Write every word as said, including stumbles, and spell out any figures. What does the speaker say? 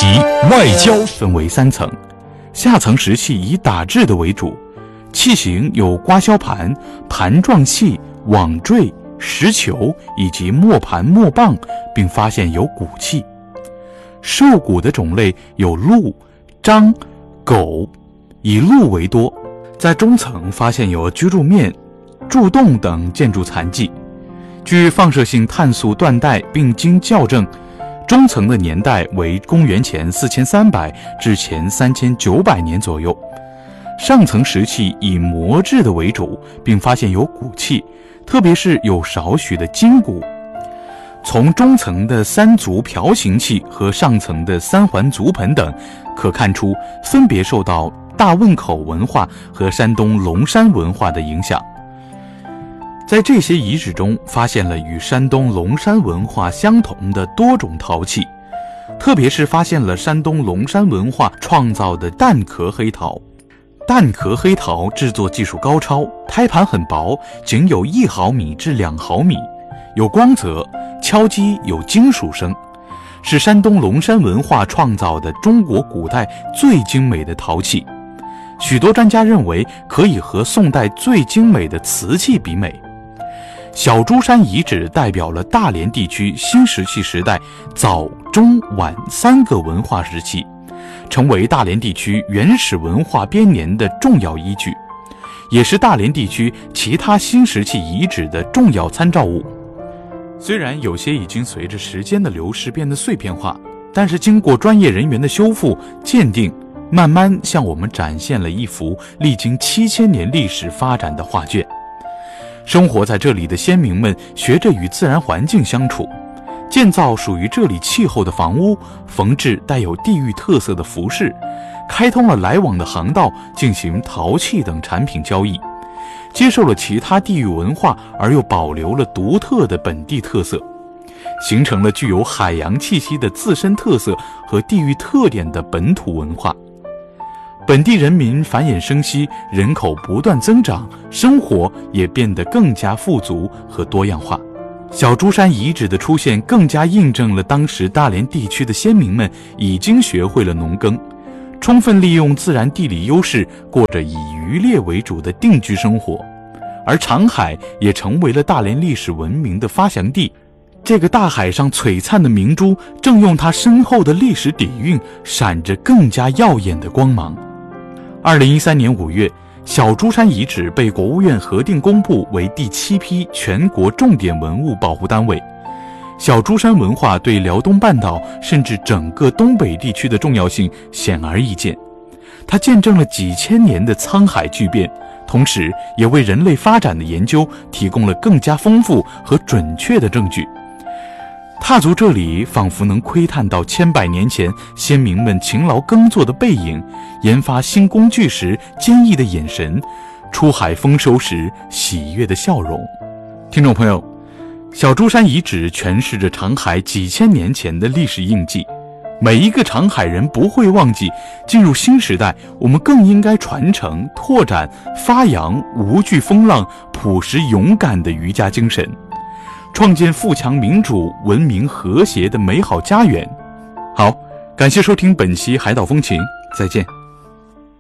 习外交分为三层，下层石器以打制的为主，器型有刮削盘、盘状器、网坠、石球以及磨盘、磨棒，并发现有骨器。兽骨的种类有鹿、獐、狗，以鹿为多。在中层发现有居住面、柱洞等建筑残迹。据放射性碳素断代并经校正，中层的年代为公元前四千三百至前三千九百年左右。上层石器以磨制的为主，并发现有骨器，特别是有少许的筋骨。从中层的三足瓢形器和上层的三环足盆等可看出，分别受到大汶口文化和山东龙山文化的影响。在这些遗址中发现了与山东龙山文化相同的多种陶器，特别是发现了山东龙山文化创造的蛋壳黑陶。蛋壳黑陶制作技术高超，胎盘很薄，仅有一毫米至两毫米，有光泽，敲击有金属声，是山东龙山文化创造的中国古代最精美的陶器。许多专家认为可以和宋代最精美的瓷器比美。小珠山遗址代表了大连地区新石器时代早、中、晚三个文化时期，成为大连地区原始文化编年的重要依据，也是大连地区其他新石器遗址的重要参照物。虽然有些已经随着时间的流逝变得碎片化，但是经过专业人员的修复、鉴定，慢慢向我们展现了一幅历经七千年历史发展的画卷。生活在这里的先民们学着与自然环境相处，建造属于这里气候的房屋，缝制带有地域特色的服饰，开通了来往的航道，进行陶器等产品交易，接受了其他地域文化而又保留了独特的本地特色，形成了具有海洋气息的自身特色和地域特点的本土文化。本地人民繁衍生息，人口不断增长，生活也变得更加富足和多样化。小珠山遗址的出现更加印证了当时大连地区的先民们已经学会了农耕，充分利用自然地理优势，过着以渔猎为主的定居生活。而长海也成为了大连历史文明的发祥地。这个大海上璀璨的明珠，正用它深厚的历史底蕴，闪着更加耀眼的光芒。二零一三年五月，小珠山遗址被国务院核定公布为第七批全国重点文物保护单位。小珠山文化对辽东半岛甚至整个东北地区的重要性显而易见，它见证了几千年的沧海巨变，同时也为人类发展的研究提供了更加丰富和准确的证据。踏足这里，仿佛能窥探到千百年前先民们勤劳耕作的背影，研发新工具时坚毅的眼神，出海丰收时喜悦的笑容。听众朋友，小珠山遗址诠释着长海几千年前的历史印记，每一个长海人不会忘记，进入新时代，我们更应该传承、拓展、发扬无惧风浪、朴实勇敢的渔家精神，创建富强民主、文明和谐的美好家园。好，感谢收听本期海岛风情，再见。